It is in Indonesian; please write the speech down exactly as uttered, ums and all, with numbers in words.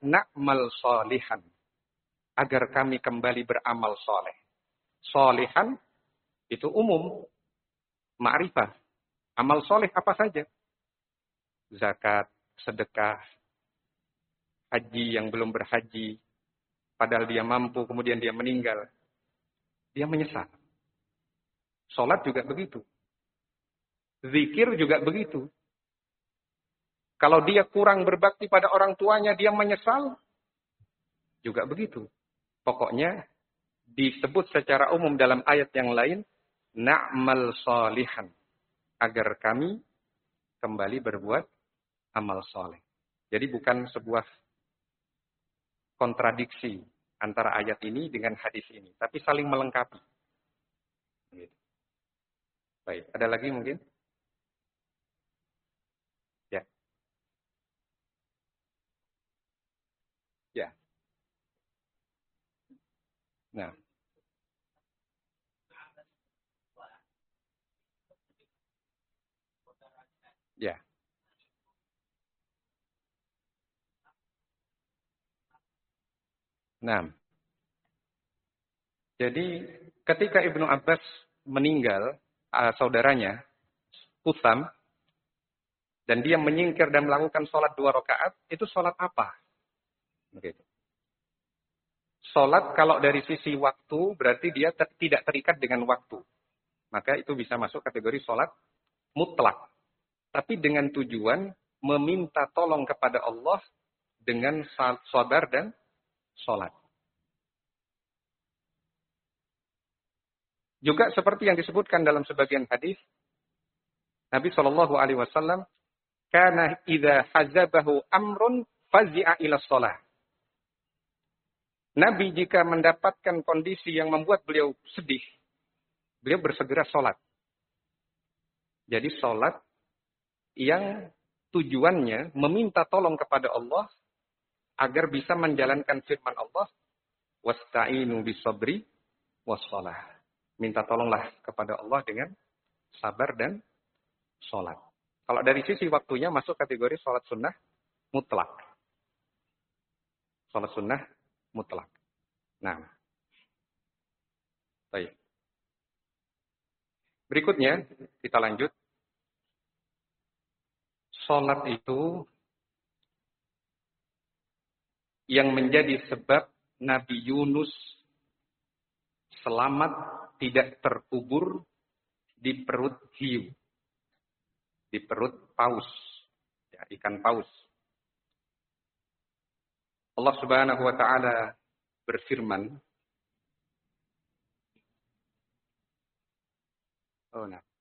na'mal sholihan. Agar kami kembali beramal soleh. Sholihan itu umum. Ma'rifah. Amal soleh apa saja? Zakat, sedekah, haji yang belum berhaji. Padahal dia mampu, kemudian dia meninggal. Dia menyesal. Sholat juga begitu. Zikir juga begitu. Kalau dia kurang berbakti pada orang tuanya, dia menyesal. Juga begitu. Pokoknya disebut secara umum dalam ayat yang lain, na'mal sholihan. Agar kami kembali berbuat amal soleh. Jadi bukan sebuah kontradiksi antara ayat ini dengan hadis ini. Tapi saling melengkapi. Gitu. Baik, ada lagi mungkin? Ya. Ya. Nah. Ya. Nah. Jadi ketika Ibnu Abbas meninggal, uh, saudaranya, Utsam, dan dia menyingkir dan melakukan sholat dua rakaat, itu sholat apa? Begitu. Sholat kalau dari sisi waktu, berarti dia ter- tidak terikat dengan waktu. Maka itu bisa masuk kategori sholat mutlak. Tapi dengan tujuan meminta tolong kepada Allah dengan sabar dan sholat. Juga seperti yang disebutkan dalam sebagian hadis, Nabi shallallahu alaihi wasallam, "Kana idza hazabahu amrun fazi'a ila shalah." Nabi jika mendapatkan kondisi yang membuat beliau sedih, beliau bersegera sholat. Jadi sholat yang tujuannya meminta tolong kepada Allah agar bisa menjalankan firman Allah, "Wasta'inu bisabri wassalah." Minta tolonglah kepada Allah dengan sabar dan sholat. Kalau dari sisi waktunya masuk kategori sholat sunnah mutlak. Sholat sunnah mutlak. Nah, baik. Berikutnya kita lanjut. Sholat itu yang menjadi sebab Nabi Yunus selamat tidak terkubur di perut hiu. Di perut paus. Ya, ikan paus. Allah Subhanahu wa taala berfirman. Oh, nah.